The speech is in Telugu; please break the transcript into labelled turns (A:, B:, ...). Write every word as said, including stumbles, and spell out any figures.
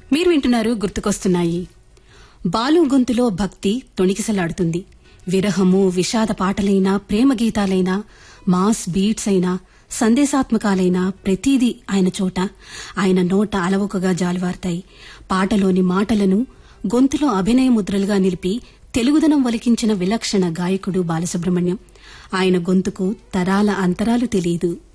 A: మీరు వింటున్నారు గుర్తుకొస్తున్నాయి. బాలు గొంతులో భక్తి తొణికిసలాడుతుంది. విరహము, విషాద పాటలైనా, ప్రేమ గీతాలైనా, మాస్ బీట్స్ అయినా, సందేశాత్మకాలైనా ప్రతీదీ ఆయన చోట, ఆయన నోట అలవోకగా జాలువారుతాయి. పాటలోని మాటలను గొంతులో అభినయ ముద్రలుగా నిలిపి తెలుగుదనం వలికించిన విలక్షణ గాయకుడు బాలసుబ్రహ్మణ్యం. ఆయన గొంతుకు తరాల అంతరాలు తెలియదు.